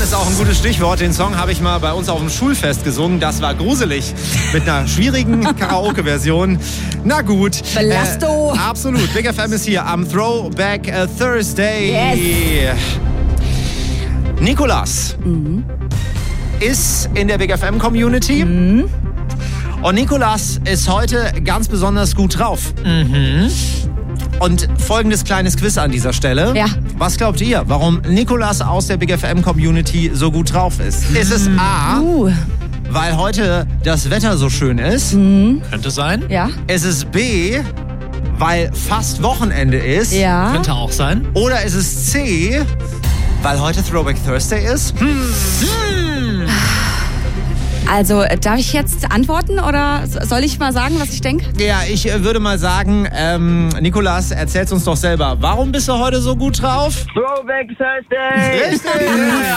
ist auch ein gutes Stichwort. Den Song habe ich mal bei uns auf dem Schulfest gesungen. Das war gruselig. Mit einer schwierigen Karaoke-Version. Na gut. Belasto. Absolut. Big FM ist hier am Throwback Thursday. Yes. Nikolas ist in der Big FM Community. Und Nikolas ist heute ganz besonders gut drauf. Und folgendes kleines Quiz an dieser Stelle. Ja. Was glaubt ihr, warum Nikolas aus der Big FM Community so gut drauf ist? Ist es A, weil heute das Wetter so schön ist? Könnte sein. Ja. Ist es B, weil fast Wochenende ist? Ja. Könnte auch sein. Oder ist es C, weil heute Throwback Thursday ist? Also, darf ich jetzt antworten oder soll ich mal sagen, was ich denke? Ja, ich würde mal sagen, Nikolas, erzähl's uns doch selber. Warum bist du heute so gut drauf? Throwback Thursday! Richtig!